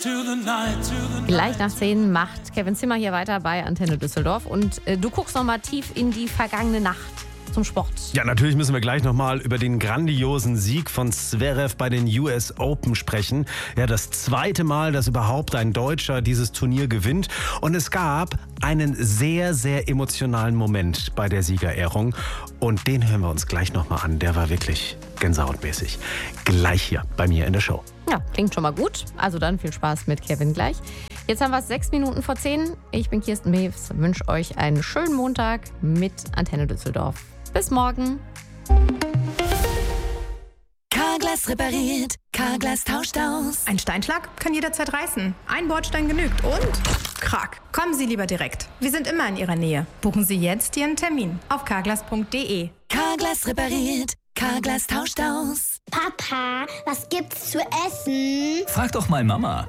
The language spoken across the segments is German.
Gleich nach 10 macht Kevin Zimmer hier weiter bei Antenne Düsseldorf. Und du guckst noch mal tief in die vergangene Nacht zum Sport. Ja, natürlich müssen wir gleich nochmal über den grandiosen Sieg von Zverev bei den US Open sprechen. Ja, das zweite Mal, dass überhaupt ein Deutscher dieses Turnier gewinnt. Und es gab einen sehr, sehr emotionalen Moment bei der Siegerehrung. Und den hören wir uns gleich nochmal an. Der war wirklich gänsehautmäßig. Gleich hier bei mir in der Show. Ja, klingt schon mal gut. Also dann viel Spaß mit Kevin gleich. Jetzt haben wir es 6 Minuten vor 10. Ich bin Kirsten Mews, wünsche euch einen schönen Montag mit Antenne Düsseldorf. Bis morgen. Carglass repariert, Carglass tauscht aus. Ein Steinschlag kann jederzeit reißen. Ein Bordstein genügt und Krach. Kommen Sie lieber direkt. Wir sind immer in Ihrer Nähe. Buchen Sie jetzt Ihren Termin auf carglass.de. Carglass repariert, Carglass tauscht aus. Papa, was gibt's zu essen? Frag doch mal Mama.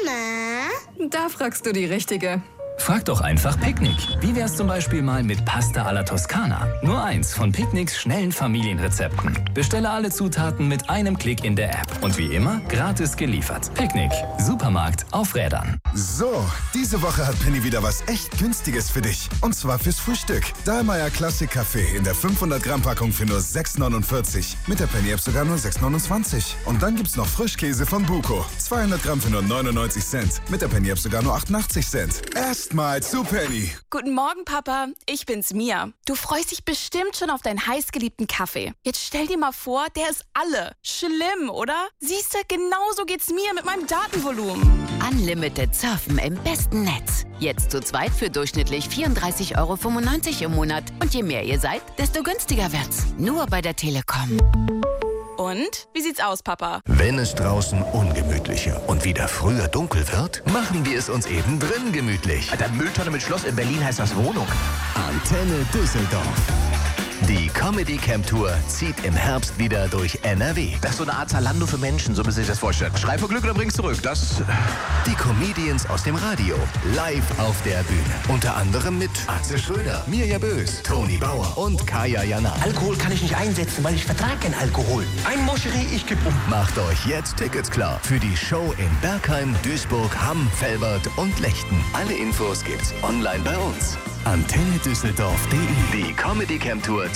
Mama? Da fragst du die Richtige. Frag doch einfach Picknick. Wie wär's zum Beispiel mal mit Pasta alla Toskana? Nur eins von Picknicks schnellen Familienrezepten. Bestelle alle Zutaten mit einem Klick in der App. Und wie immer, gratis geliefert. Picknick. Supermarkt auf Rädern. So, diese Woche hat Penny wieder was echt Günstiges für dich. Und zwar fürs Frühstück. Dahlmeier Classic Kaffee in der 500 Gramm Packung für nur 6,49. Mit der Penny App sogar nur 6,29. Und dann gibt's noch Frischkäse von Buko. 200 Gramm für nur 99 Cent. Mit der Penny App sogar nur 88 Cent. Erstmal zu Penny. Guten Morgen, Papa. Ich bin's, Mia. Du freust dich bestimmt schon auf deinen heißgeliebten Kaffee. Jetzt stell dir mal vor, der ist alle. Schlimm, oder? Siehst du, genauso geht's mir mit meinem Datenvolumen. Unlimited Surfen im besten Netz. Jetzt zu zweit für durchschnittlich 34,95 € im Monat. Und je mehr ihr seid, desto günstiger wird's. Nur bei der Telekom. Und? Wie sieht's aus, Papa? Wenn es draußen ungemütlicher und wieder früher dunkel wird, machen wir es uns eben drin gemütlich. Alter, Mülltonne mit Schloss, in Berlin heißt das Wohnung. Antenne Düsseldorf. Die Comedy Camp Tour zieht im Herbst wieder durch NRW. Das ist so eine Art Zalando für Menschen, so müssen Sie sich das vorstellen. Schrei vor Glück oder bring's zurück. Das. Die Comedians aus dem Radio live auf der Bühne. Unter anderem mit Atze Schröder, Mirja Bös, Toni Bauer und Kaya Jana. Alkohol kann ich nicht einsetzen, weil ich vertrage keinen Alkohol. Ein Moscherie, ich kipp um. Macht euch jetzt Tickets klar für die Show in Bergheim, Duisburg, Hamm, Velbert und Lechten. Alle Infos gibt's online bei uns. AntenneDüsseldorf.de. Die Comedy Camp Tour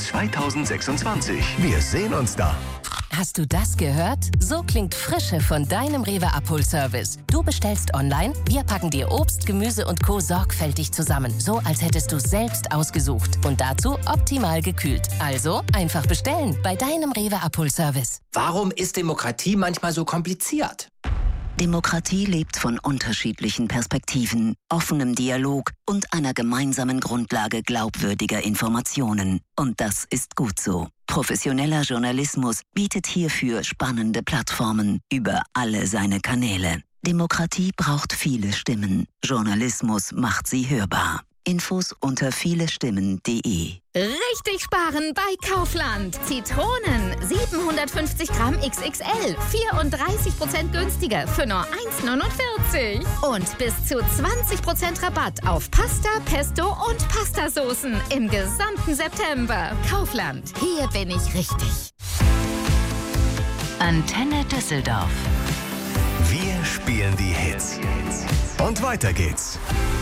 2026. Wir sehen uns da. Hast du das gehört? So klingt Frische von deinem Rewe Abholservice. Du bestellst online, wir packen dir Obst, Gemüse und Co. sorgfältig zusammen. So, als hättest du es selbst ausgesucht. Und dazu optimal gekühlt. Also einfach bestellen bei deinem Rewe Abholservice. Warum ist Demokratie manchmal so kompliziert? Demokratie lebt von unterschiedlichen Perspektiven, offenem Dialog und einer gemeinsamen Grundlage glaubwürdiger Informationen. Und das ist gut so. Professioneller Journalismus bietet hierfür spannende Plattformen über alle seine Kanäle. Demokratie braucht viele Stimmen. Journalismus macht sie hörbar. Infos unter vielestimmen.de. Richtig sparen bei Kaufland. Zitronen 750 Gramm XXL, 34% günstiger für nur 1,49. Und bis zu 20% Rabatt auf Pasta, Pesto und Pastasoßen im gesamten September. Kaufland, hier bin ich richtig. Antenne Düsseldorf. Wir spielen die Hits. Und weiter geht's.